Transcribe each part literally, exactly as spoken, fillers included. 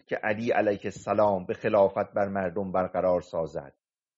که علی علیه السلام به خلافت بر مردم برقرار سازد.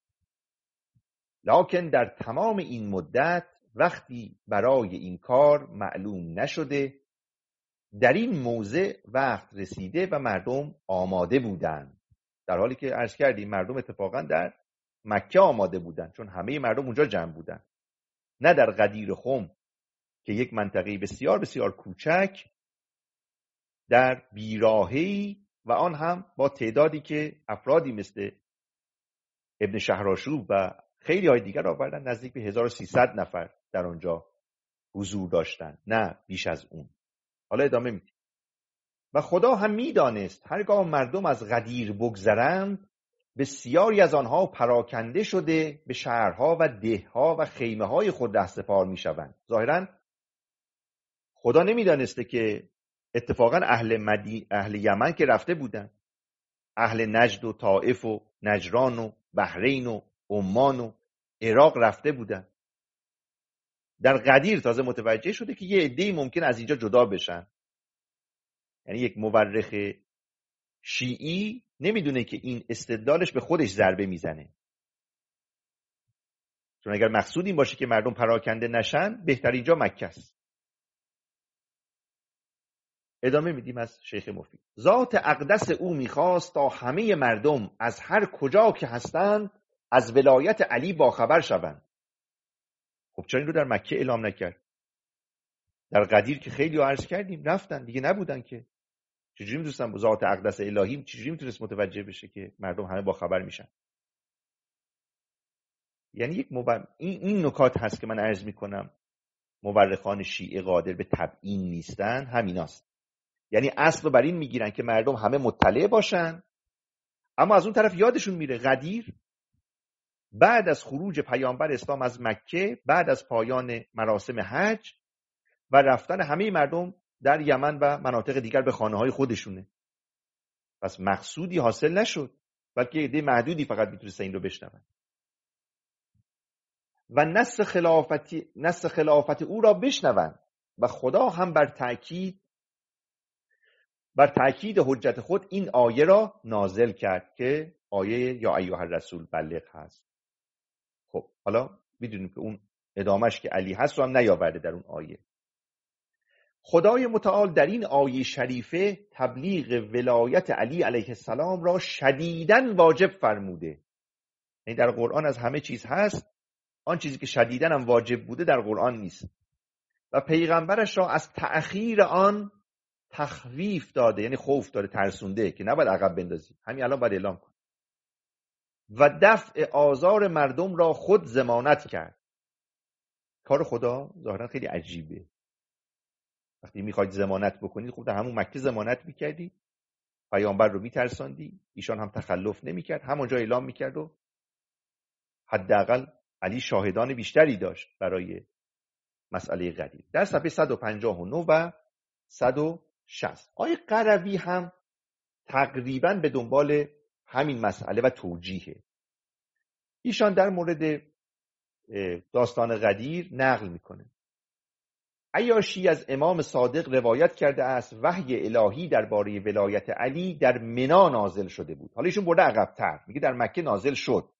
لکن در تمام این مدت وقتی برای این کار معلوم نشده، در این موضع وقت رسیده و مردم آماده بودند. در حالی که عرض کردیم مردم اتفاقا در مکه آماده بودند، چون همه مردم اونجا جمع بودند، نه در غدیر خم که یک منطقه بسیار بسیار کوچک در بیراهه‌ای و آن هم با تعدادی که افرادی مثل ابن شهرآشوب و خیلی های دیگر آوردن، نزدیک به هزار و سیصد نفر در آنجا حضور داشتن، نه بیش از اون. حالا ادامه میدیم. و خدا هم میدانست هرگاه مردم از غدیر بگذرند، بسیاری از آنها پراکنده شده به شهرها و دهها و خیمه های خود رهسپار میشوند. ظاهراً خدا نمیدانسته که اتفاقاً اهل مدی اهل یمن که رفته بودن، اهل نجد و طائف و نجران و بحرین و عمان و عراق رفته بودن. در غدیر تازه متوجه شده که یه عده‌ای ممکن از اینجا جدا بشن. یعنی یک مورخ شیعی نمیدونه که این استدلالش به خودش ضربه میزنه، چون اگر مقصود این باشه که مردم پراکنده نشن، بهتر اینجا مکه است. ادامه میدیم از شیخ مفید. ذات اقدس او میخواست تا همه مردم از هر کجا که هستند از ولایت علی باخبر شوند. خب چرا این رو در مکه اعلام نکرد؟ در غدیر که خیلی عرض کردیم رفتن دیگه، نبودن که. چجوری میدونستن ذات اقدس الهی چجوری میتونست متوجه بشه که مردم همه باخبر میشن؟ یعنی یک مبر... این, این نکات هست که من عرض میکنم مورخان شیعه قادر به تبیین نیستن، همیناست. یعنی اصل بر این میگیرن که مردم همه مطلع باشن، اما از اون طرف یادشون میره غدیر بعد از خروج پیامبر اسلام از مکه، بعد از پایان مراسم حج و رفتن همه مردم در یمن و مناطق دیگر به خانه‌های خودشونه، پس مقصودی حاصل نشد، بلکه عده محدودی فقط میتونستن این رو بشنون. و نص خلافتی نص خلافت او را بشنوند و خدا هم بر تأکید بر تأکید حجت خود این آیه را نازل کرد که آیه یا ایها الرسول بلغ هست. خب حالا میدونیم که اون ادامش که علی هست رو هم نیاورده در اون آیه. خدای متعال در این آیه شریفه تبلیغ ولایت علی علیه السلام را شدیداً واجب فرموده. یعنی در قرآن از همه چیز هست، آن چیزی که شدیداً هم واجب بوده در قرآن نیست. و پیغمبرش را از تأخیر آن تخویف داده، یعنی خوف داده، ترسونده که نباید عقب بندازی، همین الان باید اعلام کن. و دفع آزار مردم را خود ضمانت کرد. کار خدا ظاهرا خیلی عجیبه. وقتی میخواید ضمانت بکنید، خب در همون مکه ضمانت میکردی، پیامبر رو میترساندی، ایشان هم تخلف نمیکرد، همونجا اعلام میکرد و حداقل علی شاهدان بیشتری داشت برای مسئله غدیر. در صفحه صد و پنجاه و نه و صد و شصت آیه قروی هم تقریباً به دنبال همین مسئله و توجیهه. ایشان در مورد داستان غدیر نقل میکنه. عیاشی از امام صادق روایت کرده است وحی الهی درباره ولایت علی در منا نازل شده بود. حالا ایشون برده عقب‌تر، میگه در مکه نازل شد،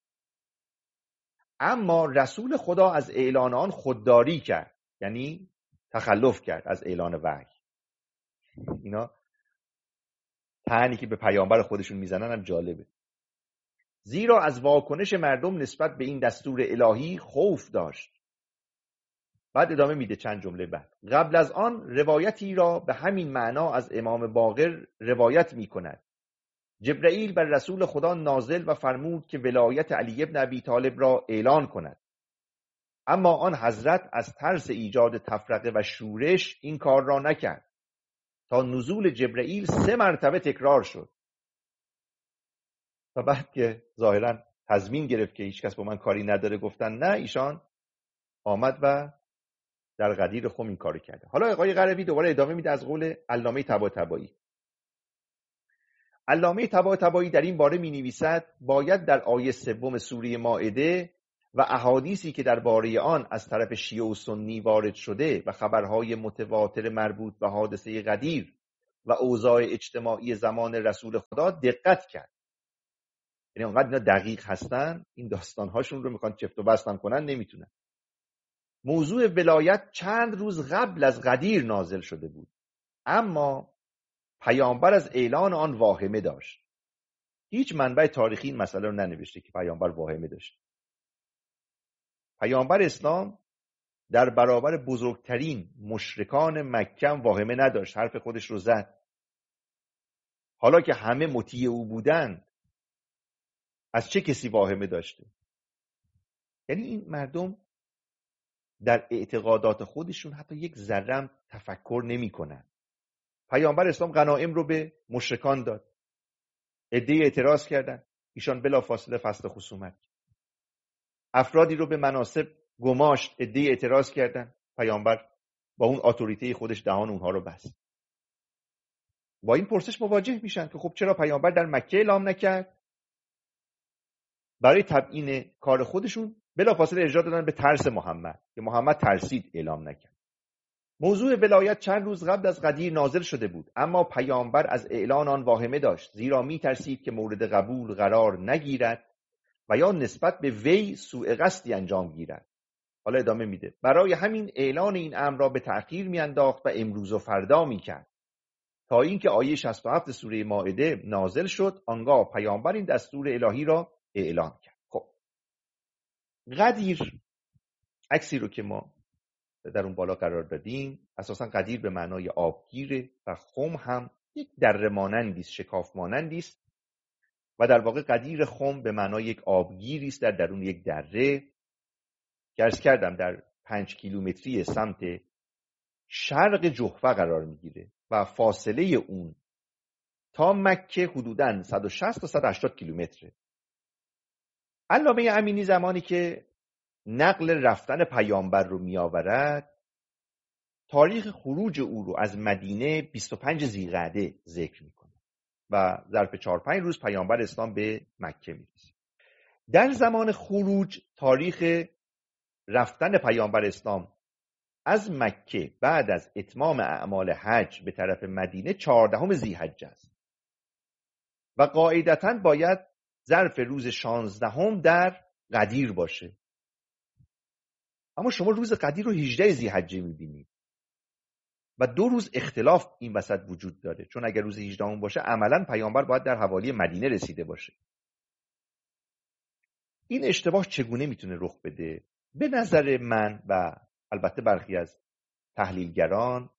اما رسول خدا از اعلان آن خودداری کرد، یعنی تخلف کرد از اعلان وحی. اینا طعنی که به پیامبر خودشون میزنن هم جالبه. زیرا از واکنش مردم نسبت به این دستور الهی خوف داشت. بعد ادامه میده چند جمله بعد. قبل از آن روایتی را به همین معنا از امام باقر روایت میکند. جبرئیل بر رسول خدا نازل و فرمود که ولایت علی ابن ابی طالب را اعلان کند. اما آن حضرت از ترس ایجاد تفرقه و شورش این کار را نکرد تا نزول جبرئیل سه مرتبه تکرار شد. و بعد که ظاهرا تضمین گرفت که هیچ کس با من کاری نداره، گفتن نه، ایشان آمد و در غدیر خم این کار کرده. حالا آقای قروی دوباره ادامه میده از قول علامه طباطبایی. علامه طباطبایی در این باره می نویسد باید در آیه سوم سوره مائده و احادیثی که درباره آن از طرف شیعه و سنی وارد شده و خبرهای متواتر مربوط به حادثه غدیر و اوضاع اجتماعی زمان رسول خدا دقت کرد. یعنی اونقدر اینا دقیق هستن، این داستانهاشون رو میخوان چفت و بستم کنن نمیتونن. موضوع ولایت چند روز قبل از غدیر نازل شده بود، اما پیامبر از اعلان آن واهمه داشت. هیچ منبع تاریخی این مسئله رو ننوشته که پیامبر واهمه داشت. پیامبر اسلام در برابر بزرگترین مشرکان مکه واهمه نداشت، حرف خودش رو زد. حالا که همه مطیع او بودند، از چه کسی واهمه داشته؟ یعنی این مردم در اعتقادات خودشون حتی یک ذره تفکر نمی کنن. پیامبر اسلام غنایم رو به مشرکان داد، عده‌ای اعتراض کردن، ایشان بلافاصله فصل خصومت. افرادی رو به مناصب گماشت، عده‌ای اعتراض کردن، پیامبر با اون اتوریته خودش دهان اونها رو بست. با این پرسش مواجه میشن که خب چرا پیامبر در مکه اعلام نکرد؟ برای تبیین کار خودشون بلافاصله ارجاع دادن به ترس محمد که محمد ترسید اعلام نکرد. موضوع ولایت چند روز قبل از غدیر نازل شده بود، اما پیامبر از اعلان آن واهمه داشت، زیرا می ترسید که مورد قبول قرار نگیرد و یا نسبت به وی سوء قصدی انجام گیرد. حالا ادامه میده. برای همین اعلان این امر را به تأخیر میانداخت و امروز و فردا میکرد، تا اینکه آیه شصت و هفت سوره مائده نازل شد. آنگاه پیامبر این دستور الهی را اعلان کرد. خب غدیر، عکسی رو که ما در اون بالا قرار دادیم، اساسا غدیر به معنای آبگیره و خم هم یک دره مانندی است، شکاف مانندی است و در واقع غدیر خم به معنای یک آبگیری است در درون یک دره که عرض کردم در پنج کیلومتری سمت شرق جحفه قرار میگیره و فاصله اون تا مکه حدوداً صد و شصت تا صد و هشتاد کیلومتره. علامه امینی زمانی که نقل رفتن پیامبر رو می آورد، تاریخ خروج او رو از مدینه بیست و پنج ذیقعده ذکر میکنه و ظرف چهار پنج روز پیامبر اسلام به مکه میرسه. در زمان خروج تاریخ رفتن پیامبر اسلام از مکه بعد از اتمام اعمال حج به طرف مدینه چهاردهم ذی‌حجه است و قاعدتاً باید ظرف روز شانزدهم در غدیر باشه، اما شما روز غدیر رو هجده ذی‌حجه میبینید و دو روز اختلاف این وسط وجود داره، چون اگر روز هجدهم باشه عملاً پیامبر باید در حوالی مدینه رسیده باشه. این اشتباه چگونه میتونه رخ بده؟ به نظر من و البته برخی از تحلیلگران،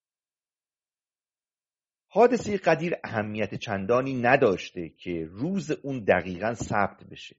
حادثه غدیر اهمیت چندانی نداشته که روز اون دقیقاً ثبت بشه،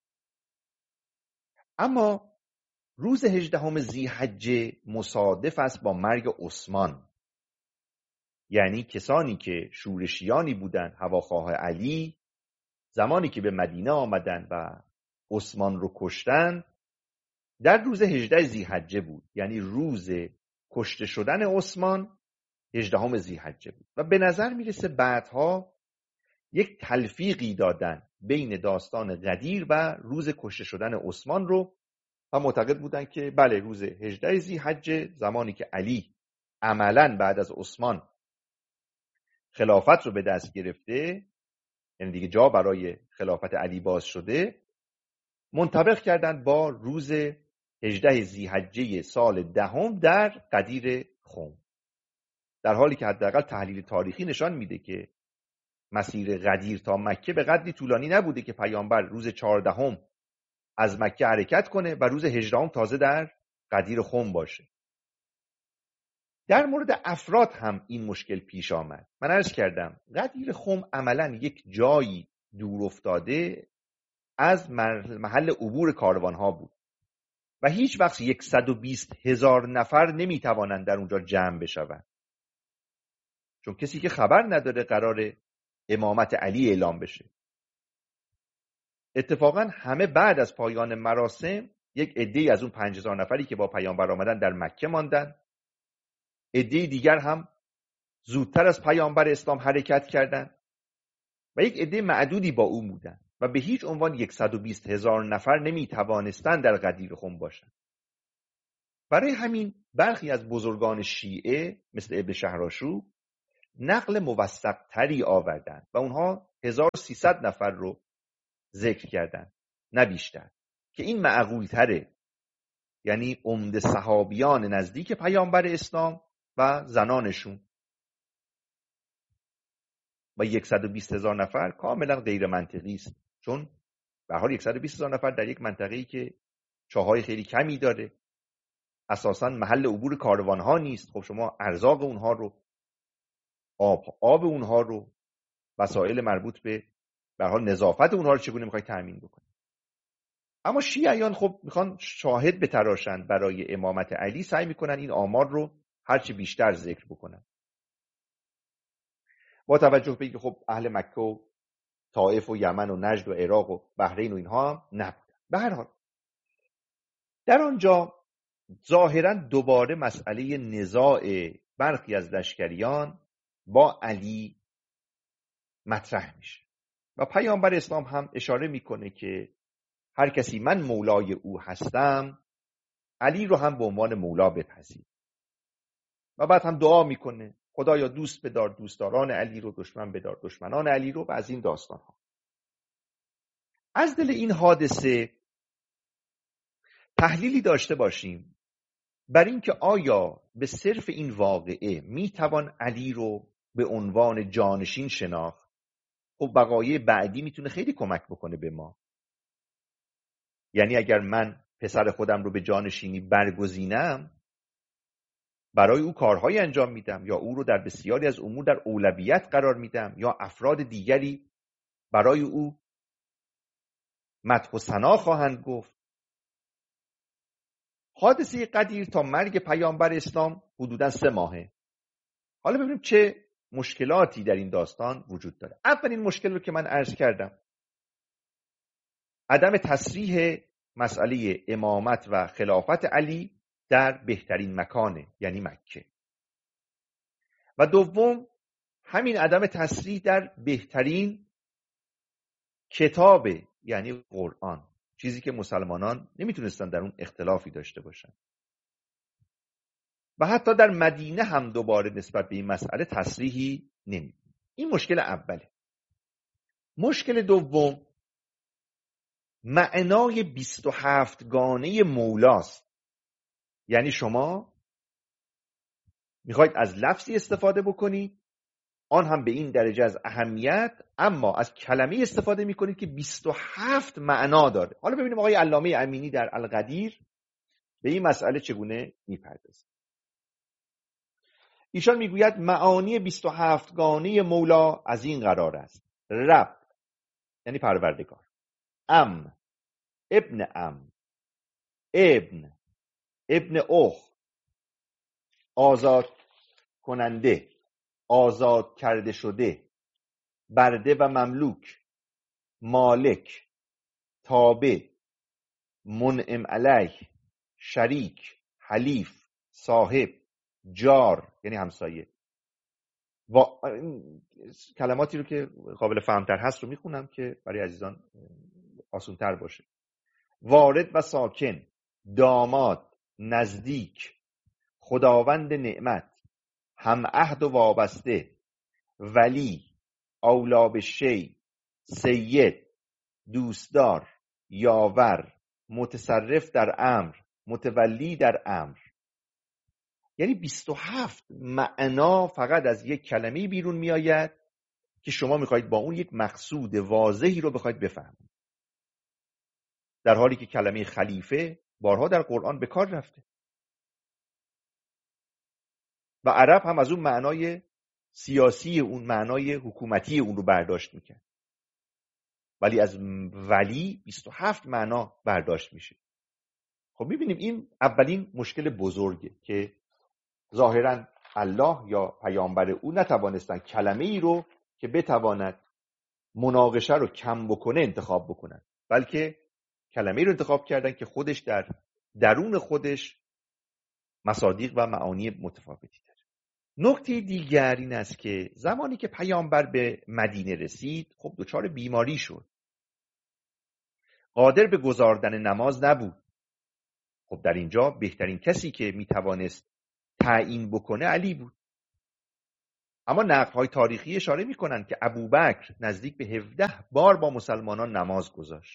اما روز هجدهم ذی‌حجه مصادف است با مرگ عثمان. یعنی کسانی که شورشیانی بودند، هواخواه علی، زمانی که به مدینه آمدند و عثمان رو کشتند در روز هجده ذی‌حجه بود، یعنی روز کشته شدن عثمان هجدهم ذی‌حجه بود و به نظر میرسه بعدها یک تلفیقی دادن بین داستان غدیر و روز کشته شدن عثمان رو و معتقد بودن که بله روز هجده ذی‌حجه زمانی که علی عملاً بعد از عثمان خلافت رو به دست گرفته، یعنی دیگه جا برای خلافت علی باز شده، منطبق کردن با روز هجده ذی‌حجه سال دهم در غدیر خم، در حالی که حداقل تحلیل تاریخی نشان میده که مسیر غدیر تا مکه به قدری طولانی نبوده که پیامبر روز چهاردهم از مکه حرکت کنه و روز هجدهم تازه در غدیر خم باشه. در مورد افراد هم این مشکل پیش آمد. من عرض کردم غدیر خم عملاً یک جایی دور افتاده از محل عبور کاروانها بود و هیچ وقت صد و بیست هزار نفر نمیتوانند در اونجا جمع بشوند، چون کسی که خبر نداره قرار امامت علی اعلام بشه. اتفاقا همه بعد از پایان مراسم یک عده‌ای از اون پنج هزار نفری که با پیامبر آمدن در مکه ماندن، عده‌ای دیگر هم زودتر از پیامبر اسلام حرکت کردند و یک عده معدودی با او بودن و به هیچ عنوان صد و بیست هزار نفر نمی توانستند در غدیر خم باشند. برای همین برخی از بزرگان شیعه مثل ابن شهرآشوب نقل موثق تری آوردن و اونها هزار و سیصد نفر رو ذکر کردن، نه بیشتر، که این معقول تره. یعنی عمده صحابیان نزدیک پیامبر اسلام و زنانشون. و صد و بیست هزار نفر کاملا غیر منطقی است، چون به هر حال صد و بیست هزار نفر در یک منطقه‌ای که چاهای خیلی کمی داره، اساساً محل عبور کاروان‌ها نیست. خب شما ارزاق اونها رو، آب آب اونها رو، وسایل مربوط به به هر حال نظافت اونها رو چگونه می‌خواید تأمین بکنید؟ اما شیعیان خب میخوان شاهد بتراشن برای امامت علی، سعی میکنن این آمار رو هرچی بیشتر ذکر بکنن، با توجه به اینکه خب اهل مکه و طائف و یمن و نجد و عراق و بحرین و اینها هم نبودن. به هر حال در آنجا ظاهرا دوباره مسئله نزاع برخی از لشکریان با علی مطرح میشه و پیامبر اسلام هم اشاره میکنه که هر کسی من مولای او هستم، علی رو هم به عنوان مولا بپذیر. و بعد هم دعا میکنه خدایا دوست بدار دوستداران علی رو، دشمن بدار دشمنان علی رو، و از این داستان ها. از دل این حادثه تحلیلی داشته باشیم بر این که آیا به صرف این واقعه میتوان علی رو به عنوان جانشین شناخت. خب وقایع بعدی میتونه خیلی کمک بکنه به ما. یعنی اگر من پسر خودم رو به جانشینی برگزینم، برای او کارهای انجام میدم، یا او رو در بسیاری از امور در اولویت قرار میدم، یا افراد دیگری برای او مدح و ثنا خواهند گفت. حادثه قدیر تا مرگ پیامبر اسلام حدوداً سه ماهه. حالا ببینیم چه مشکلاتی در این داستان وجود داره. اولین مشکل رو که من عرض کردم، عدم تصریح مسئله امامت و خلافت علی در بهترین مکانه، یعنی مکه. و دوم همین عدم تصریح در بهترین کتاب، یعنی قرآن، چیزی که مسلمانان نمیتونستن در اون اختلافی داشته باشن. و حتی در مدینه هم دوباره نسبت به این مسئله تصریحی نمیدن. این مشکل اوله. مشکل دوم معنای بیست و هفت گانه مولاست. یعنی شما میخواید از لفظی استفاده بکنید، آن هم به این درجه از اهمیت، اما از کلمه استفاده میکنید که بیست و هفت معنا داره. حالا ببینیم آقای علامه امینی در القدیر به این مسئله چگونه میپردازه. ایشان میگوید معانی بیست و هفت گانه مولا از این قرار است: رب یعنی پروردگار، ام ابن ام، ابن ابن اخ، آزاد کننده، آزاد کرده شده، برده و مملوک، مالک، تابع، منعم علیه، شریک، حلیف، صاحب، جار یعنی همسایه. و کلماتی رو که قابل فهمتر هست رو میخونم که برای عزیزان آسان‌تر باشه. وارد و ساکن، داماد، نزدیک، خداوند نعمت، هم عهد و وابسته، ولی، اولا به شی، سید، دوستدار، یاور، متصرف در امر، متولی در امر. یعنی بیست و هفت معنا فقط از یک کلمه بیرون می آید که شما میخواید با اون یک مقصود واضحی رو بخواید بفهمید، در حالی که کلمه خلیفه بارها در قرآن به کار رفته و عرب هم از اون معنای سیاسی، اون معنای حکومتی اون رو برداشت میکرد. ولی از ولی بیست و هفت معنا برداشت میشه. خب میبینیم این اولین مشکل بزرگه که ظاهراً الله یا پیامبر او نتوانستن کلمه ای رو که بتواند مناقشه رو کم بکنه انتخاب بکنن، بلکه کلمه ای رو انتخاب کردن که خودش در درون خودش مصادیق و معانی متفاوتی داره. نکته دیگر این است که زمانی که پیامبر به مدینه رسید، خب دچار بیماری شد، قادر به گزاردن نماز نبود. خب در اینجا بهترین کسی که میتوانست تعیین بکنه علی بود. اما نقل‌های تاریخی اشاره می‌کنند که ابوبکر نزدیک به هفده بار با مسلمانان نماز گذاشت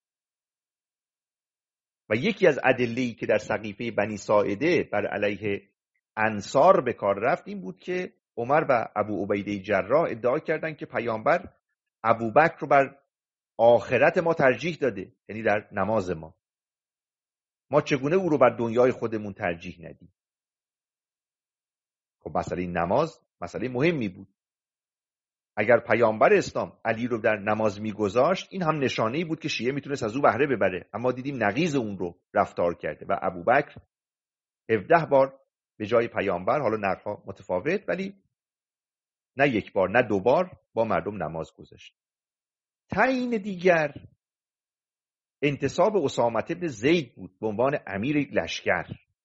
و یکی از ادله‌ای که در سقیفه بنی ساعده بر علیه انصار به کار رفت این بود که عمر و ابو عبیده جراح ادعا کردند که پیامبر ابوبکر رو بر آخرت ما ترجیح داده، یعنی در نماز ما ما چگونه او رو بر دنیای خودمون ترجیح ندیم؟ خب مسئله نماز مسئله مهمی بود. اگر پیامبر اسلام علی رو در نماز میگذاشت این هم نشانه‌ای بود که شیعه میتونست از او بهره ببره، اما دیدیم نقیض اون رو رفتار کرده و ابوبکر هفده بار به جای پیامبر، حالا نقل‌ها متفاوت، ولی نه یک بار نه دو بار با مردم نماز گذاشت. تعیین دیگر انتصاب اسامه بن زید بود به عنوان امیر لشکر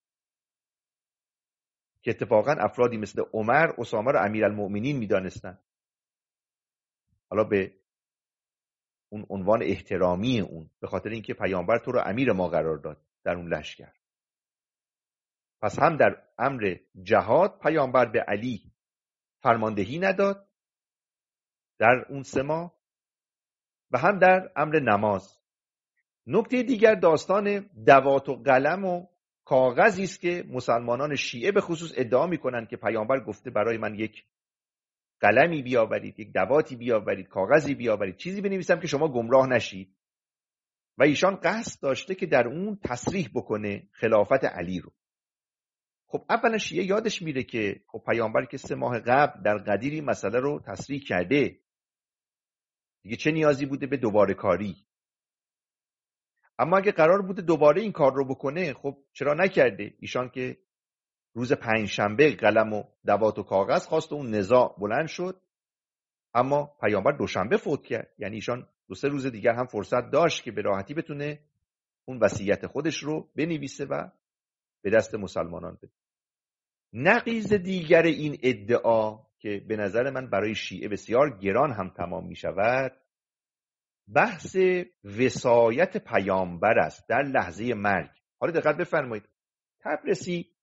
که اتفاقا افرادی مثل عمر اسامه رو امیرالمؤمنین میدانستند، حالا به اون عنوان احترامی اون، به خاطر اینکه پیامبر تو رو امیر ما قرار داد در اون لشکر. پس هم در امر جهاد پیامبر به علی فرماندهی نداد در اون سه ماه و هم در امر نماز. نکته دیگر داستان دوات و قلم و کاغذی است که مسلمانان شیعه به خصوص ادعا میکنند که پیامبر گفته برای من یک قلمی بیاورید، یک دواتی بیاورید، کاغذی بیاورید، چیزی بنویسم که شما گمراه نشید، و ایشان قصد داشته که در اون تصریح بکنه خلافت علی رو. خب اولا شیعه یادش میره که خب پیامبر که سه ماه قبل در قدیری مسئله رو تصریح کرده، دیگه چه نیازی بوده به دوباره کاری؟ اما اگه قرار بوده دوباره این کار رو بکنه خب چرا نکرده؟ ایشان که روز پنجشنبه قلم و دوات و کاغذ خواست و اون نزاع بلند شد، اما پیامبر دوشنبه فوت کرد، یعنی ایشان دو سه روز دیگر هم فرصت داشت که به راحتی بتونه اون وصیت خودش رو بنویسه و به دست مسلمانان بده. نقیض دیگر این ادعا که به نظر من برای شیعه بسیار گران هم تمام می شود، بحث وصایت پیامبر است در لحظه مرگ. حالا دقت بفرمایید، تبرسی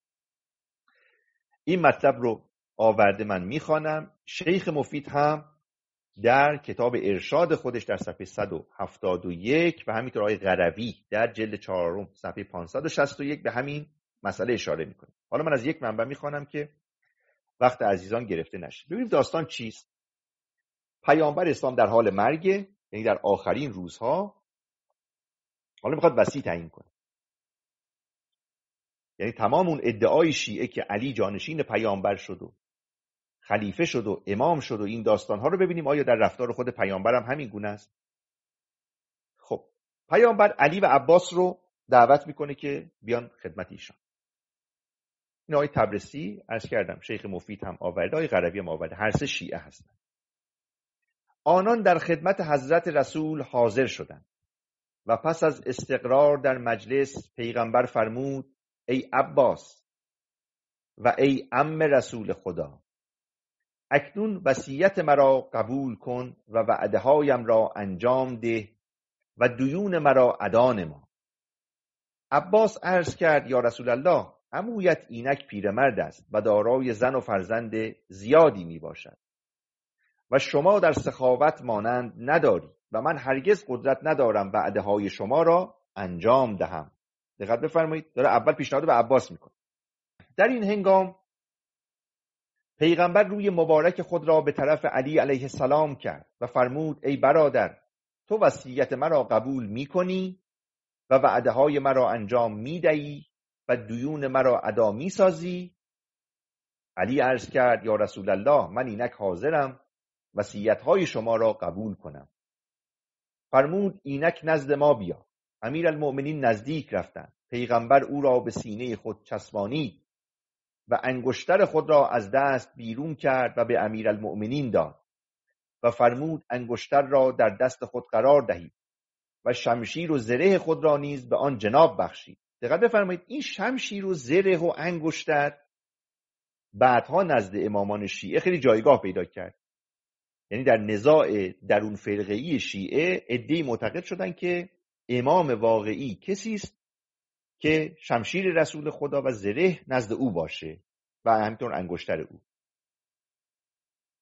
این مطلب رو آورده، من میخوانم. شیخ مفید هم در کتاب ارشاد خودش در صفحه صد و هفتاد و یک و همینطور آقای قروی در جلد چهارم صفحه پانصد و شصت و یک به همین مسئله اشاره میکنه. حالا من از یک منبع میخوانم که وقت عزیزان گرفته نشه. ببینید داستان چیست. پیامبر اسلام در حال مرگ، یعنی در آخرین روزها، حالا میخواد وصی تعیین کنه. یعنی تمام اون ادعای شیعه که علی جانشین پیامبر شد و خلیفه شد و امام شد و این داستانها رو ببینیم آیا در رفتار خود پیامبر هم همین گونه است. خب پیامبر علی و عباس رو دعوت میکنه که بیان خدمت ایشان. این آقای تبرسی عرض کردم، شیخ مفید هم آورده، آقای قروی هم آورده، هر سه شیعه هستند. آنان در خدمت حضرت رسول حاضر شدند و پس از استقرار در مجلس پیغمبر فرمود: ای عباس و ای عم رسول خدا، اکنون وصیت مرا قبول کن و وعده هایم را انجام ده و دیون مرا ادا نما. عباس عرض کرد: یا رسول الله، عمویت اینک پیرمرد است و دارای زن و فرزند زیادی می باشد و شما در سخاوت مانند نداری و من هرگز قدرت ندارم وعده های شما را انجام دهم. دقت بفرمایید، داره اول پیشنهاد به عباس میکنه. در این هنگام پیغمبر روی مبارک خود را به طرف علی علیه السلام کرد و فرمود: ای برادر، تو وصیت مرا قبول میکنی و وعده های مرا انجام میدهی و دیون مرا ادا میسازی؟ علی عرض کرد: یا رسول الله، من اینک حاضرم وصیت های شما را قبول کنم. فرمود: اینک نزد ما بیا. امیرالمؤمنین نزدیک رفتند. پیغمبر او را به سینه خود چسبانید و انگشتر خود را از دست بیرون کرد و به امیرالمؤمنین داد و فرمود: انگشتر را در دست خود قرار دهید و شمشیر و زره خود را نیز به آن جناب بخشید. دقت بفرمایید، این شمشیر و زره و انگشتر بعدها نزد امامان شیعه خیلی جایگاه پیدا کرد. یعنی در نزاع درون فرقه‌ای شیعه عده‌ای معتقد شدند که امام واقعی کسی است که شمشیر رسول خدا و زره نزد او باشه و همینطور انگشتر او.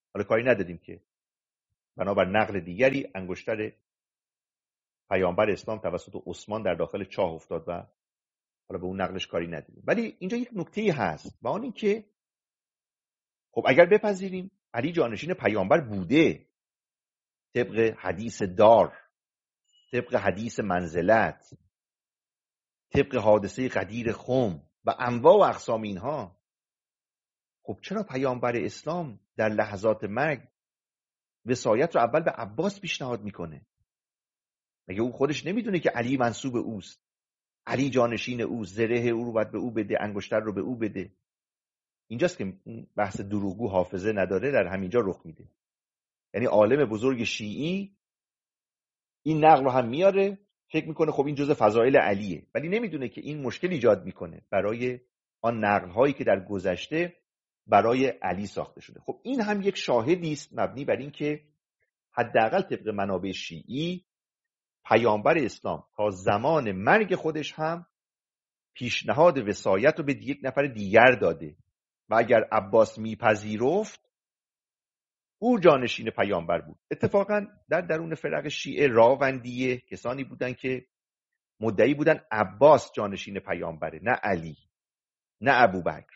حالا کاری ندادیم که بنابر نقل دیگری انگشتر پیامبر اسلام توسط عثمان در داخل چاه افتاد و حالا به اون نقلش کاری ندادیم. ولی اینجا یک نکته‌ای هست و آن این که خب اگر بپذیریم علی جانشین پیامبر بوده طبق حدیث دار، طبق حدیث منزلت، طبق حادثه غدیر خم و انواع و اقسام اینها، خب چرا پیامبر اسلام در لحظات مرگ وصایت رو اول به عباس پیشنهاد میکنه؟ مگه او خودش نمیدونه که علی منسوب اوست، علی جانشین اوست، زره او رو باید به او بده، انگشتر رو به او بده؟ اینجاست که بحث دروغگو حافظه نداره در همینجا رخ میده. یعنی عالم بزرگ شیعی این نقل رو هم میاره، فکر میکنه خب این جزء فضائل علیه، ولی نمیدونه که این مشکل ایجاد میکنه برای آن نقل هایی که در گذشته برای علی ساخته شده. خب این هم یک شاهدی است مبنی بر این که حداقل طبق منابع شیعی پیامبر اسلام تا زمان مرگ خودش هم پیشنهاد وصایت رو به یک نفر دیگر داده و اگر عباس میپذیرفت او جانشین پیامبر بود. اتفاقا در درون فرق شیعه راوندیه کسانی بودن که مدعی بودن عباس جانشین پیامبره، نه علی، نه ابوبکر،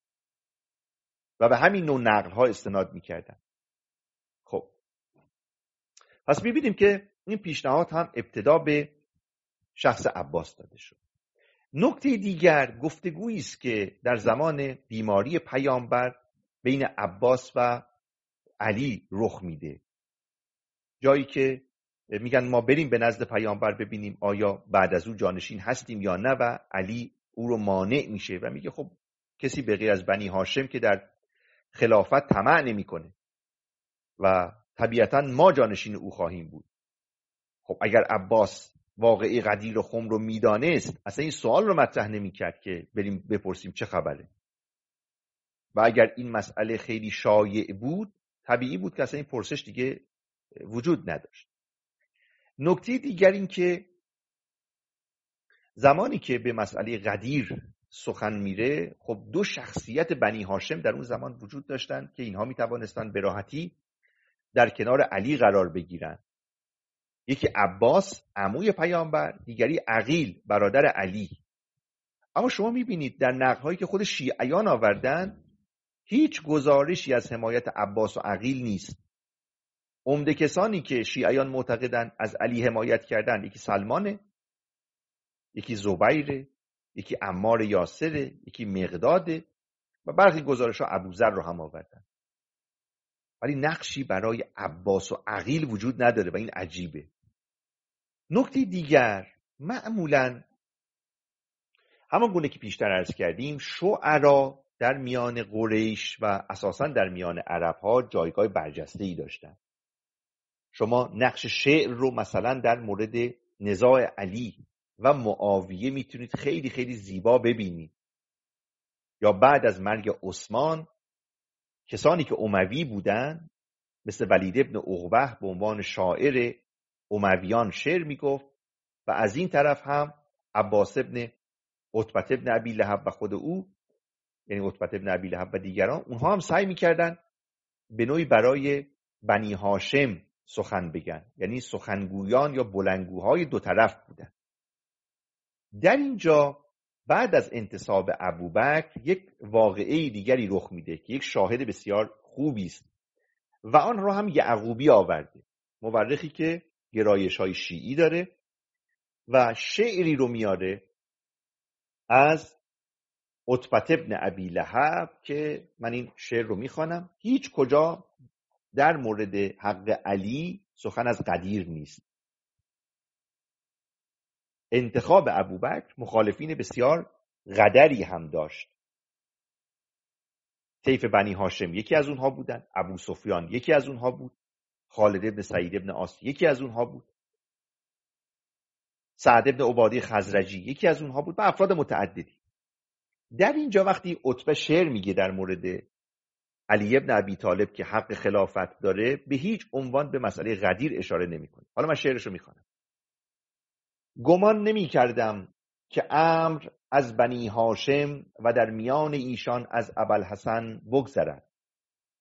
و به همین نوع نقل ها استناد میکردن. خب پس میبینیم که این پیشنهاد هم ابتدا به شخص عباس داده شد. نکته دیگر گفتگویی است که در زمان بیماری پیامبر بین عباس و علی رخ میده، جایی که میگن ما بریم به نزد پیامبر ببینیم آیا بعد از او جانشین هستیم یا نه، و علی او رو مانع میشه و میگه خب کسی به غیر از بنی هاشم که در خلافت طمع نمیکنه و طبیعتا ما جانشین او خواهیم بود. خب اگر عباس واقعی غدیر خم رو میدانست اصلا این سوال رو مطرح نمیکرد که بریم بپرسیم چه خبره، و اگر این مسئله خیلی شایع بود طبیعی بود که اصلا این پرسش دیگه وجود نداشت. نکته دیگر این که زمانی که به مسئله غدیر سخن میره، خب دو شخصیت بنی هاشم در اون زمان وجود داشتن که اینها میتوانستن به راحتی در کنار علی قرار بگیرن. یکی عباس عموی پیامبر، دیگری عقیل برادر علی. اما شما میبینید در نقل‌هایی که خود شیعیان آوردن هیچ گزارشی از حمایت عباس و عقیل نیست. عمده کسانی که شیعیان معتقدن از علی حمایت کردن یکی سلمانه، یکی زبیره، یکی عمار یاسره، یکی مقداده و برخی گزارش‌ها ابوذر رو هم آوردن، ولی نقشی برای عباس و عقیل وجود نداره و این عجیبه. نکته دیگر، معمولاً همان گونه که پیشتر عرض کردیم شعرا در میان قریش و اساساً در میان عرب‌ها جایگاه برجسته‌ای داشتن. شما نقش شعر رو مثلا در مورد نزاع علی و معاویه میتونید خیلی خیلی زیبا ببینید، یا بعد از مرگ عثمان کسانی که اموی بودن مثل ولید ابن عقبه به عنوان شاعر امویان شعر میگفت و از این طرف هم عباس ابن عتبه ابن ابی لهب و خود او، یعنی عتبه ابن ابی لهب و دیگران، اونها هم سعی میکردن به نوعی برای بنی هاشم سخن بگن، یعنی سخنگویان یا بلندگوهای دو طرف بودن. در اینجا بعد از انتصاب ابوبکر یک واقعه دیگری رخ میده که یک شاهد بسیار خوبی است و آن را هم یعقوبی آورده، مورخی که گرایش‌های شیعی داره و شعری رو میاره از عتبه ابن ابی لهب که من این شعر رو میخوانم. هیچ کجا در مورد حق علی سخن از غدیر نیست. انتخاب ابوبکر مخالفین بسیار غدری هم داشت. طیف بنی هاشم یکی از اونها بودن، ابو سفیان یکی از اونها بود، خالد ابن سعید ابن عاص یکی از اونها بود، سعد ابن عباده خزرجی یکی از اونها بود و افراد متعددی. در اینجا وقتی عتبه شعر میگه در مورد علی ابن ابی طالب که حق خلافت داره، به هیچ عنوان به مسئله غدیر اشاره نمیکنه. حالا من شعرشو میخوانم. گمان نمی کردم که امر از بنی هاشم و در میان ایشان از ابوالحسن بگذرد.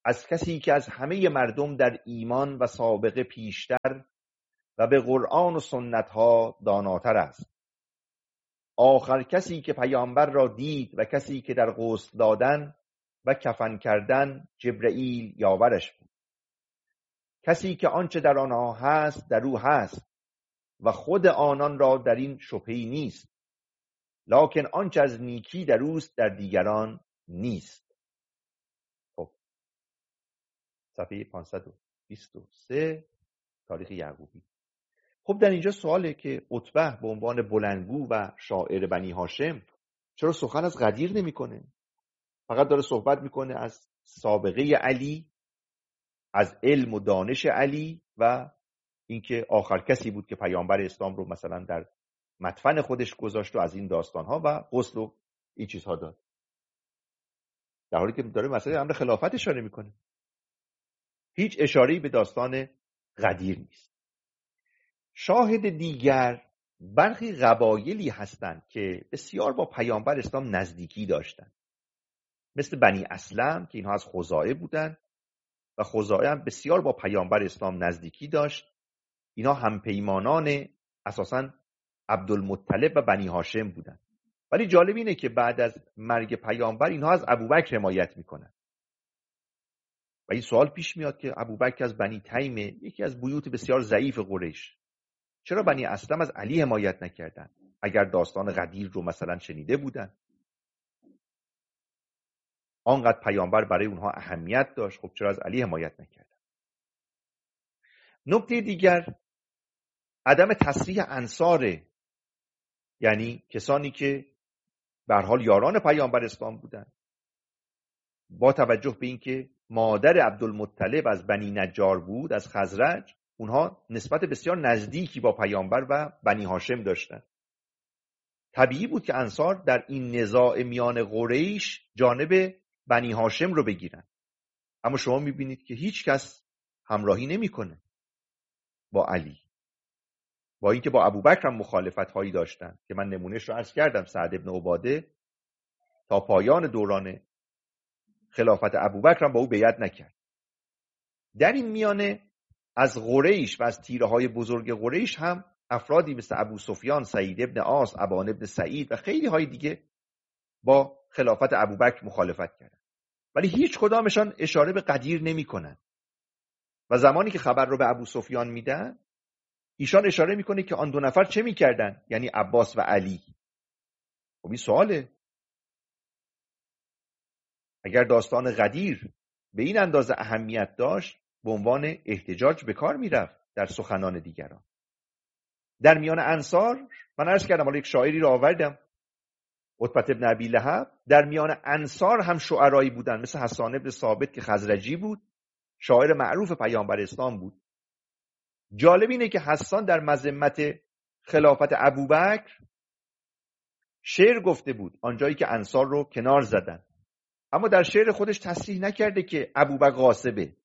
از کسی که از همه مردم در ایمان و سابقه پیشتر و به قرآن و سنت ها داناتر است. آخر کسی که پیامبر را دید و کسی که در غسل دادن و کفن کردن جبرئیل یاورش بود. کسی که آنچه در آنها هست در او هست و خود آنان را در این شبهه‌ای نیست، لکن آنچه از نیکی در اوست در دیگران نیست. خب صفحه پانصد و بیست و سه تاریخ یعقوبی. خب در اینجا سواله که عتبه به عنوان بلندگو و شاعر بنی هاشم چرا سخن از غدیر نمی‌کنه؟ فقط داره صحبت میکنه از سابقه علی، از علم و دانش علی و اینکه آخر کسی بود که پیامبر اسلام رو مثلا در مدفن خودش گذاشت و از این داستانها و غسل و این چیزها داد، در حالی که داره مسئله امر خلافت اشاره میکنه. هیچ اشاره‌ای به داستان غدیر نیست. شاهد دیگر برخی قبایلی هستند که بسیار با پیامبر اسلام نزدیکی داشتند، مثل بنی اسلم که اینها از خزاعه بودند و خزاعه هم بسیار با پیامبر اسلام نزدیکی داشت. اینها همپیمانان اساساً عبدالمطلب و بنی هاشم بودند. ولی جالب اینه که بعد از مرگ پیامبر اینها از ابوبکر حمایت میکنن و این سوال پیش میاد که ابوبکر از بنی تیم، یکی از بیوت بسیار ضعیف قریش، چرا بنی اسلم از علی حمایت نکردن اگر داستان غدیر رو مثلا شنیده بودن؟ آنقدر پیامبر برای اونها اهمیت داشت، خب چرا از علی حمایت نکردن؟ نکته دیگر عدم تصریح انصار، یعنی کسانی که به هر حال یاران پیامبر اسلام بودن، با توجه به اینکه مادر عبدالمطلب از بنی نجار بود، از خزرج، اونها نسبت بسیار نزدیکی با پیامبر و بنی هاشم داشتن. طبیعی بود که انصار در این نزاع میان قریش جانب بنی هاشم رو بگیرن. اما شما میبینید که هیچ کس همراهی نمیکنه با علی، با اینکه با ابوبکر هم مخالفت هایی داشتن که من نمونهش رو عرض کردم. سعد ابن عباده تا پایان دوران خلافت ابوبکر هم با او بیعت نکرد. در این میانه از قریش و از تیره های بزرگ قریش هم افرادی مثل ابو سفیان، سعید ابن عاص، ابان ابن سعید و خیلی های دیگه با خلافت ابوبکر مخالفت کردن، ولی هیچ کدامشان اشاره به غدیر نمی کنن. و زمانی که خبر رو به ابو سفیان میدن، ایشان اشاره میکنه که آن دو نفر چه میکردن، یعنی عباس و علی. خب این سواله، اگر داستان غدیر به این اندازه اهمیت داشت به عنوان احتجاج به کار میرفت در سخنان دیگران. در میان انصار من عرض کردم، حالا یک شاعری رو آوردم، عتبه بن ابی لهب. در میان انصار هم شعرایی بودن مثل حسان ابن ثابت که خزرجی بود، شاعر معروف پیامبر اسلام بود. جالب اینه که حسان در مذمت خلافت ابوبکر شعر گفته بود، آنجایی که انصار رو کنار زدن، اما در شعر خودش تصریح نکرده که ابوبکر غاصبه،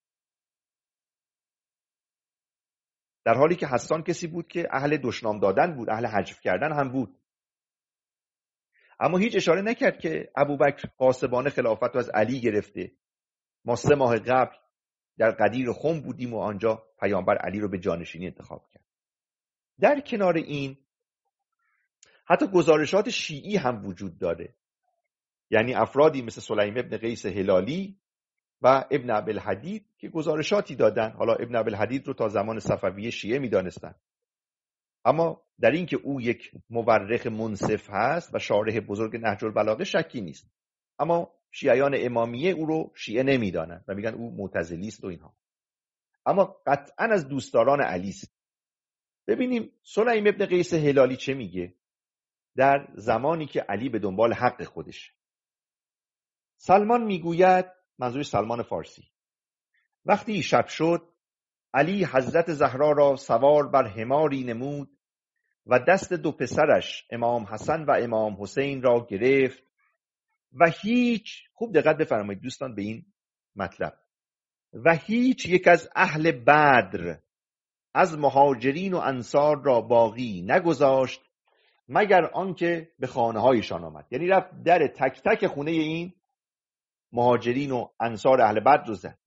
در حالی که حسان کسی بود که اهل دشنام دادن بود، اهل حجف کردن هم بود. اما هیچ اشاره نکرد که ابوبکر غاصبانه خلافت رو از علی گرفته. ما سه ماه قبل در غدیر خم بودیم و آنجا پیامبر علی رو به جانشینی انتخاب کرد. در کنار این حتی گزارشات شیعی هم وجود داره، یعنی افرادی مثل سلیم ابن قیس هلالی و ابن ابوالحدید که گزارشاتی دادن. حالا ابن ابوالحدید رو تا زمان صفویه شیعه می‌دانستن، اما در این که او یک مورخ منصف هست و شارح بزرگ نهج البلاغه شکی نیست، اما شیعیان امامیه او رو شیعه نمی‌دانند و میگن او معتزلی است و اینها، اما قطعاً از دوستداران علی است. ببینیم سلیم ابن قیس هلالی چه میگه در زمانی که علی به دنبال حق خودش. سلمان میگوید، منظور سلمان فارسی، وقتی شب شد علی حضرت زهرا را سوار بر حماری نمود و دست دو پسرش امام حسن و امام حسین را گرفت و هیچ، خوب دقت بفرمایید دوستان به این مطلب، و هیچ یک از اهل بدر از مهاجرین و انصار را باقی نگذاشت مگر آنکه به خانه هایشان آمد. یعنی رفت در تک تک خونه این مهاجرین و انصار اهل بدر رو زد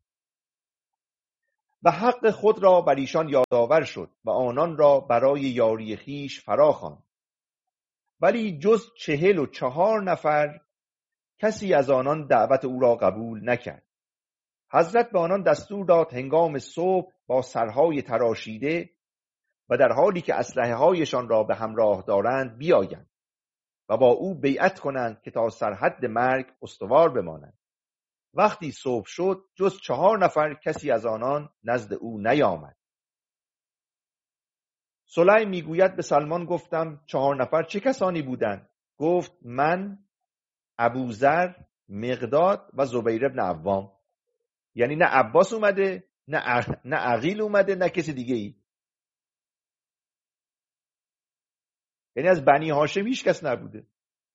و حق خود را بر ایشان یادآور شد و آنان را برای یاری خیش فراخواند. ولی جز چهل و چهار نفر کسی از آنان دعوت او را قبول نکرد. حضرت به آنان دستور داد هنگام صبح با سرهای تراشیده و در حالی که اسلحه هایشان را به همراه دارند بیایند و با او بیعت کنند که تا سرحد مرگ استوار بمانند. وقتی صبح شد جز چهار نفر کسی از آنان نزد او نیامد. سلیم میگوید به سلمان گفتم چهار نفر چه کسانی بودند؟ گفت من، ابوذر، مقداد و زبیر بن عوام. یعنی نه عباس اومده، نه ع... نه عقیل اومده، نه کسی دیگه ای. یعنی از بنی هاشم هیچ کس نبوده.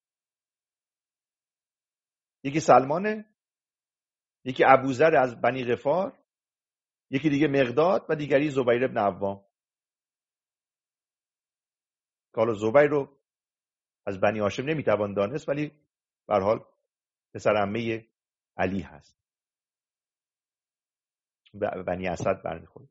یکی سلمانه، یکی ابوذر از بنی غفار، یکی دیگه مقداد و دیگری زبیر بن عوام. حالا زبیر رو از بنی هاشم نمیتوان دانست، ولی به هر حال پسر عمه علی هست، بنی اسد برمیخوره.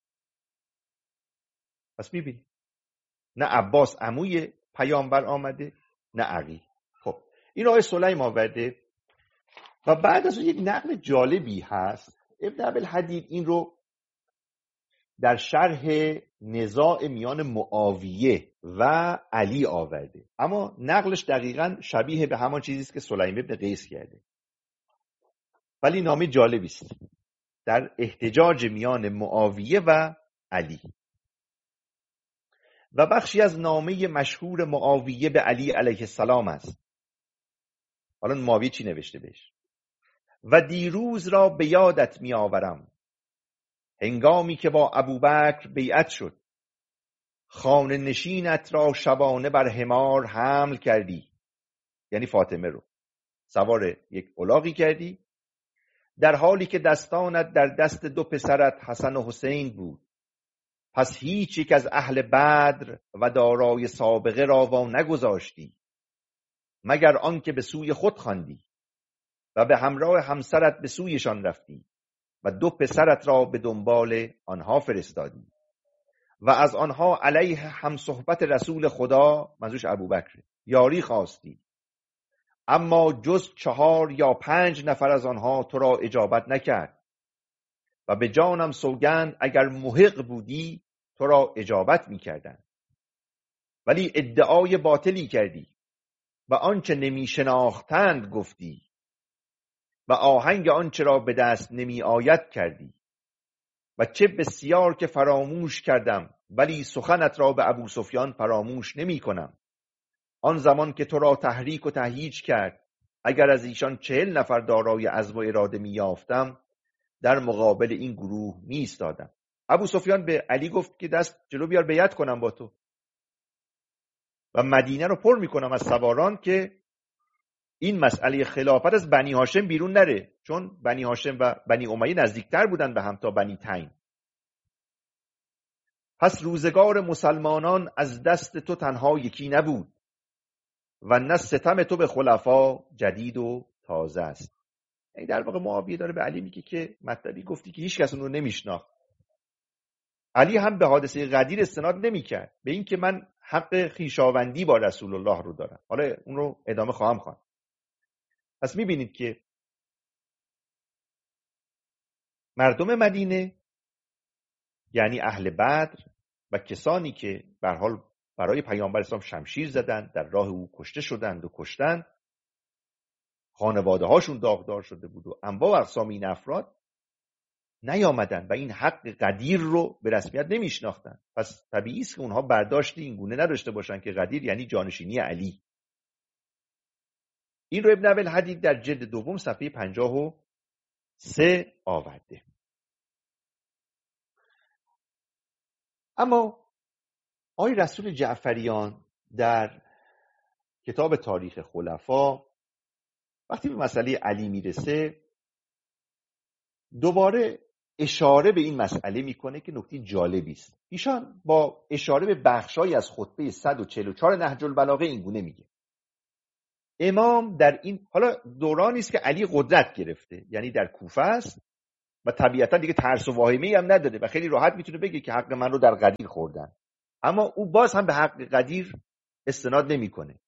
پس میبینی نه عباس عموی پیامبر آمده، نه عقیل. خب این آیه سلیم آورده و بعد از اون یک نقل جالبی هست. ابن ابوالحدید این رو در شرح نزاع میان معاویه و علی آورده، اما نقلش دقیقاً شبیه به همان چیزی است که سلیم ابن قیس کرده، ولی نامه جالبی است در احتجاج میان معاویه و علی. و بخشی از نامه مشهور معاویه به علی علیه السلام است. حالا معاویه چی نوشته بهش؟ و دیروز را به یادت می آورم هنگامی که با ابوبکر بیعت شد، خانه نشینت را شبانه بر حمار حمل کردی، یعنی فاطمه رو سوار یک الاغی کردی، در حالی که دستانت در دست دو پسرت حسن و حسین بود. پس هیچ یک از اهل بدر و دارای سابقه را وا نگذاشتی مگر آنکه به سوی خود خواندی و به همراه همسرت به سویشان رفتی و دو پسرت را به دنبال آنها فرستادی و از آنها علیه همصحبت رسول خدا، منظورش ابوبکر، یاری خواستی، اما جز چهار یا پنج نفر از آنها تو را اجابت نکرد و به جانم سوگند اگر محق بودی تو را اجابت می‌کردند. ولی ادعای باطلی کردی و آنچه نمی شناختند گفتی و آهنگ آنچه را به دست نمی آید کردی و چه بسیار که فراموش کردم، ولی سخنت را به ابو سفیان فراموش نمی کنم. آن زمان که تو را تحریک و تهییج کرد، اگر از ایشان چهل نفر دارای عزم و اراده می یافتم در مقابل این گروه می ایستادم. ابو سفیان به علی گفت که دست جلو بیار بیعت کنم با تو و مدینه رو پر می کنم از سواران که این مسئله خلافت از بنی هاشم بیرون نره، چون بنی هاشم و بنی امیه نزدیکتر بودن به هم تا بنی تیم. پس روزگار مسلمانان از دست تو تنها یکی نبود و نه ستم تو به خلفا جدید و تازه است. این در واقع معاویه داره به علی میگه که مطلبی گفتی که هیچ کس اون رو نمیشناخت. علی هم به حادثه غدیر استناد نمیکرد، به این که من حق خویشاوندی با رسول الله رو دارم. حالا اون رو ادامه خواهم خواند. پس میبینید که مردم مدینه، یعنی اهل بدر و کسانی که به هر حال برای پیامبر اسلام شمشیر زدند، در راه او کشته شدند و کشتند، خانواده هاشون داغدار شده بود و انواع و اقسام این افراد نیامدن و این حق قدیر رو به رسمیت نمیشناختن. پس طبیعی است که اونها برداشتی این گونه نداشته باشن که قدیر یعنی جانشینی علی. این رو ابن ابوالحدید در جلد دوم صفحه پنجاه و سه آورده. اما آقای رسول جعفریان در کتاب تاریخ خلفا وقتی به مسئله علی میرسه دوباره اشاره به این مسئله میکنه که نکته جالبی است. ایشان با اشاره به بخشایی از خطبه صد و چهل و چهار نهج البلاغه این گونه میگه: امام در این حالا دورانی است که علی قدرت گرفته، یعنی در کوفه است و طبیعتا دیگه ترس و واهمه‌ای هم نداره و خیلی راحت میتونه بگه که حق من رو در غدیر خوردن، اما او باز هم به حق غدیر استناد نمیکنه.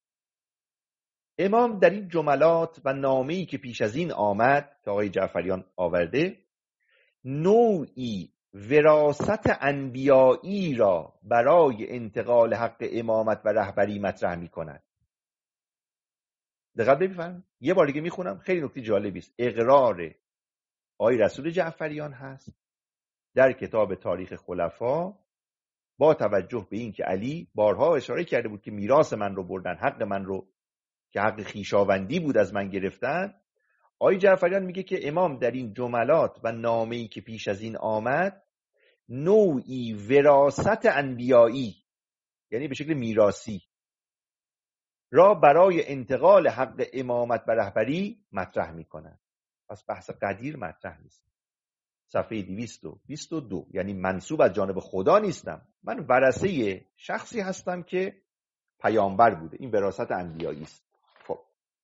امام در این جملات و نامه‌ای که پیش از این آمد که آقای جعفریان آورده، نوعی وراثت انبیایی را برای انتقال حق امامت و رهبری مطرح می‌کند. دقت بفرمایید، یه بار دیگه میخونم، خیلی نکته جالبی است. اقرار آقای رسول جعفریان هست در کتاب تاریخ خلفا با توجه به این که علی بارها اشاره کرده بود که میراث من رو بردن، حق من رو که حق خویشاوندی بود از من گرفتن. آقای جعفریان میگه که امام در این جملات و نامه‌ای که پیش از این آمد نوعی وراثت انبیایی، یعنی به شکل میراثی، را برای انتقال حق امامت و رهبری مطرح میکنند. پس بحث قدیر مطرح نیست. صفحه دویست و بیست و دو، یعنی منسوب از جانب خدا نیستم، من ورثه شخصی هستم که پیامبر بوده. این وراثت انبیایی است. خب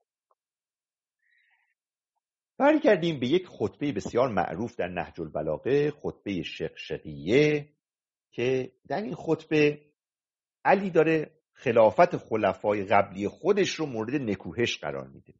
برگردیم به یک خطبه بسیار معروف در نهج البلاغه، خطبه شقشقیه، که در این خطبه علی داره خلافت خلفای قبلی خودش رو مورد نکوهش قرار میده.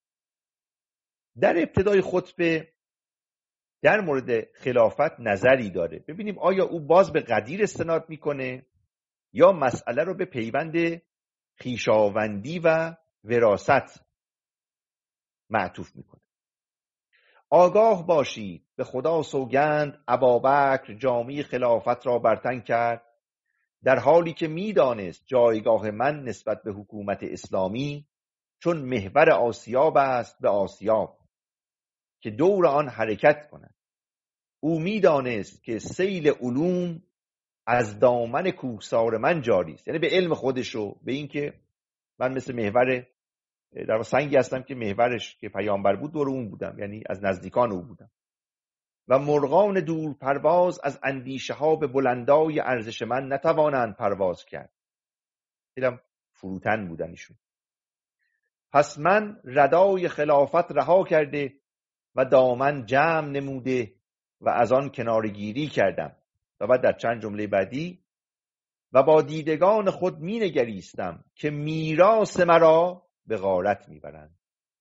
در ابتدای خطبه در مورد خلافت نظری داره. ببینیم آیا او باز به قدیر استناد میکنه یا مسئله رو به پیوند خویشاوندی و وراثت معطوف میکنه. آگاه باشید به خدا سوگند ابابکر جامه خلافت را برتن کرد، در حالی که میدانست جایگاه من نسبت به حکومت اسلامی چون محور آسیاب است به آسیاب که دور آن حرکت کند. او میدانست که سیل علوم از دامن کوهسار من جاری است، یعنی به علم خودشو، به این که من مثل محور در سنگی هستم که محورش که پیامبر بود دور اون بودم، یعنی از نزدیکان او بودم. و مرغان دور پرواز از اندیشه ها به بلندای ارزش من نتوانند پرواز کرد. دیدم فروتن بودن ایشون. پس من ردای خلافت رها کرده و دامن جمع نموده و از آن کنارگیری کردم. و بعد در چند جمله بعدی و با دیدگان خود می نگریستم که میراث مرا به غارت می برند.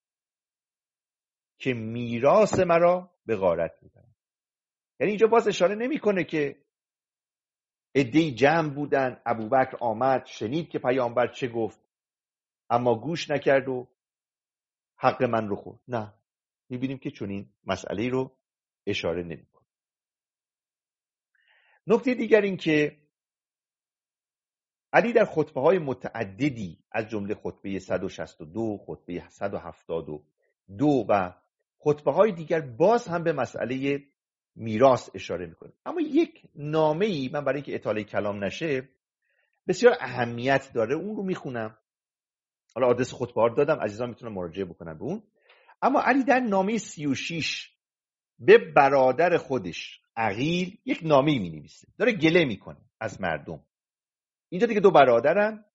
که میراث مرا به غارت می برند. یعنی اینجا باز اشاره نمی کنه که عده‌ای جمع بودن، ابوبکر آمد شنید که پیامبر چه گفت اما گوش نکرد و حق من رو خورد. نه، می بینیم که چنین مسئله رو اشاره نمی کنه. نکته دیگر این که علی در خطبه های متعددی از جمله خطبه صد و شصت و دو، خطبه صد و هفتاد و دو و خطبه های دیگر باز هم به مسئله میراث اشاره میکنه. اما یک نامه‌ای من برای اینکه اطاله کلام نشه بسیار اهمیت داره، اون رو میخونم. حالا آدرس خطبه ها رو دادم، عزیزان میتونن مراجعه بکنن به اون. اما علی در نامه سی و شش به برادر خودش عقیل یک نامه‌ای مینویسه، داره گله میکنه از مردم. اینجا دیگه دو برادرن،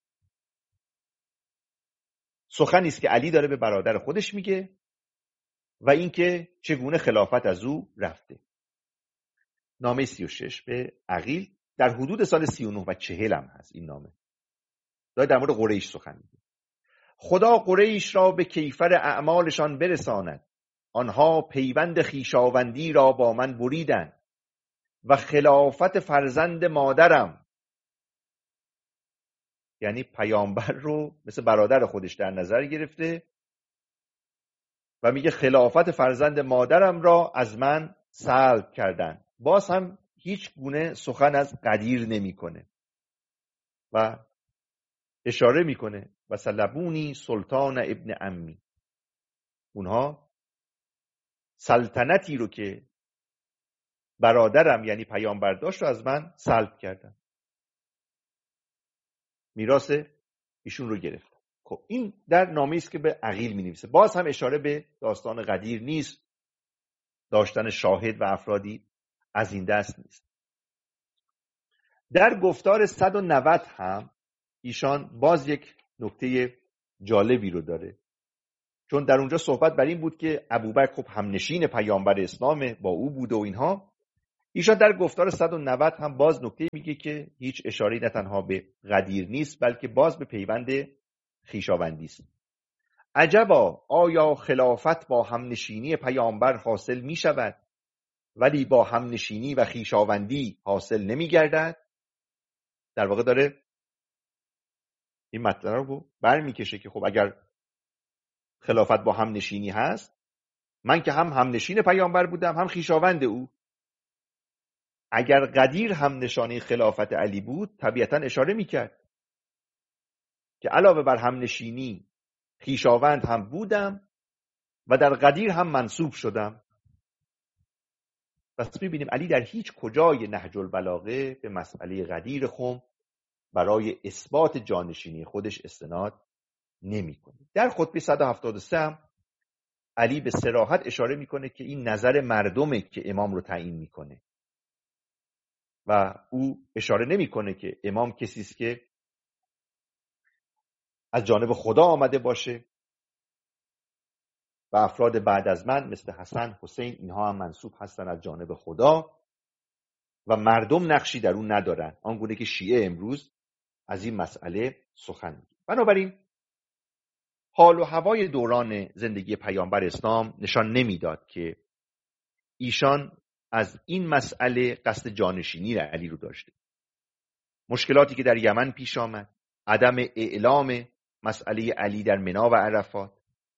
سخنی است که علی داره به برادر خودش میگه و اینکه چگونه خلافت از او رفته. نامه سی و شش به عقیل در حدود سال سی و نه و چهل هم هست. این نامه داره در مورد قریش سخن میگه. خدا قریش را به کیفر اعمالشان برساند، آنها پیوند خویشاوندی را با من بریدند و خلافت فرزند مادرم، یعنی پیامبر رو مثل برادر خودش در نظر گرفته و میگه خلافت فرزند مادرم را از من سلب کردن. باز هم هیچ گونه سخن از قدیر نمیکنه و اشاره میکنه و سلبونی سلطان ابن عمی، اونها سلطنتی رو که برادرم یعنی پیامبر داشت رو از من سلب کردن، میراث ایشون رو گرفت. خب این در نامه‌ای است که به عقیل می‌نویسه. باز هم اشاره به داستان قدیر نیست، داشتن شاهد و افرادی از این دست نیست. در گفتار صد و نود هم ایشان باز یک نکته جالبی رو داره، چون در اونجا صحبت بر این بود که ابوبکر خب همنشین پیامبر اسلامه، با او بود و اینها. ایشان در گفتار صد و نود هم باز نکته میگه که هیچ اشاره‌ای نه تنها به غدیر نیست بلکه باز به پیوند خویشاوندی است. عجبا، آیا خلافت با همنشینی پیامبر حاصل می شود ولی با همنشینی و خویشاوندی حاصل نمی گردد؟ در واقع داره این مطلب رو برمیکشه که خب اگر خلافت با همنشینی هست، من که هم همنشین پیامبر بودم هم خویشاوند او. اگر غدیر هم نشانه خلافت علی بود طبیعتا اشاره میکرد که علاوه بر همنشینی خویشاوند هم بودم و در غدیر هم منصوب شدم. پس میبینیم علی در هیچ کجای نهج البلاغه به مسئله غدیر خم برای اثبات جانشینی خودش استناد نمیکنه. در خطبه صد و هفتاد و سه هم علی به صراحت اشاره میکنه که این نظر مردمه که امام رو تعیین میکنه و او اشاره نمیکنه که امام کسی است که از جانب خدا آمده باشه و افراد بعد از من مثل حسن، حسین اینها هم منسوب هستن از جانب خدا و مردم نقشی در اون ندارن، آنگونه که شیعه امروز از این مسئله سخن میگه. بنابراین حال و هوای دوران زندگی پیامبر اسلام نشان نمیداد که ایشان از این مسئله قصد جانشینی علی رو داشته. مشکلاتی که در یمن پیش آمد، عدم اعلام مسئله علی در منا و عرفات،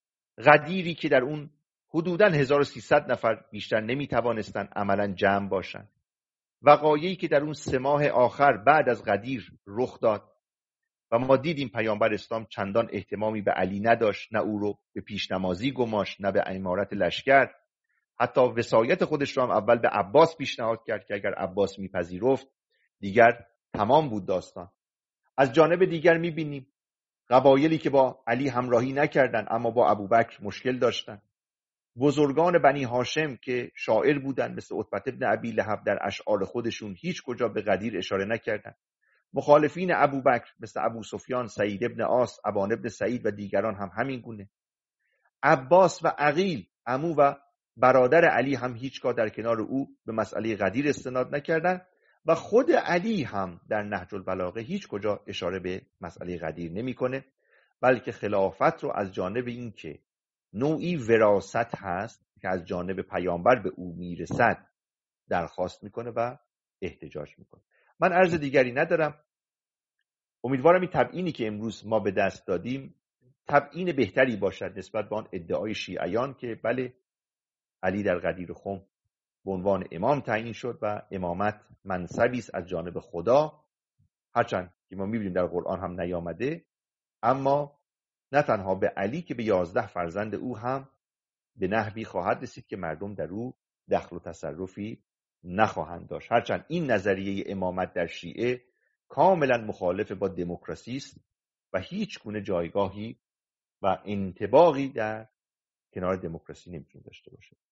غدیری که در اون حدوداً هزار و سیصد نفر بیشتر نمیتوانستن عملاً جمع باشن، وقایعی که در اون سه ماه آخر بعد از غدیر رخ داد و ما دیدیم پیامبر اسلام چندان اهتمامی به علی نداشت، نه او رو به پیشنمازی گماشت نه به امارت لشکر، حتی وصایت خودش رو هم اول به عباس پیشنهاد کرد که اگر عباس میپذیرفت دیگر تمام بود داستان. از جانب دیگر میبینیم قبایلی که با علی همراهی نکردن اما با ابوبکر مشکل داشتن، بزرگان بنی هاشم که شاعر بودن مثل عتبة ابن ابی لهب در اشعار خودشون هیچ کجا به غدیر اشاره نکردن، مخالفین ابوبکر مثل ابو سفیان، سعید ابن عاص، ابان ابن سعید و دیگران هم همین گونه. عباس و عقیل عمو و برادر علی هم هیچگاه در کنار او به مسئله غدیر استناد نکردند و خود علی هم در نهج البلاغه هیچ کجا اشاره به مسئله غدیر نمیکنه، بلکه خلافت رو از جانب این که نوعی وراثت هست که از جانب پیامبر به او میرسد درخواست میکنه و احتجاج میکنه. من عرض دیگری ندارم. امیدوارم این تبیینی که امروز ما به دست دادیم تبیین بهتری باشد نسبت به آن ادعای شیعیان که بله علی در غدیر خم به عنوان امام تعیین شد و امامت منصبی است از جانب خدا، هرچند که ما می‌بینیم در قرآن هم نیامده، اما نه تنها به علی که به یازده فرزند او هم به نحوی خواهد رسید که مردم در او دخل و تصرفی نخواهند داشت. هرچند این نظریه امامت در شیعه کاملا مخالف با دموکراسی است و هیچ گونه جایگاهی و انطباقی در کنار دموکراسی نمیتونه داشته باشه.